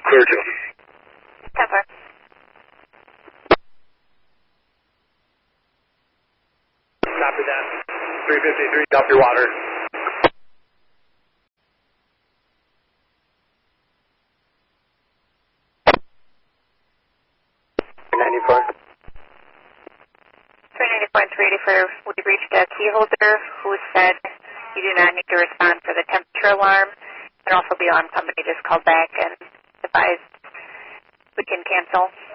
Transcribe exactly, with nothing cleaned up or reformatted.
Clear two. ten four. Copy that. three fifty-three, dump your water. ninety-four. three ninety-four and three eighty-four, we reached a key holder who said you do not need to respond for the temperature alarm, and also the alarm company just called back and advised we can cancel.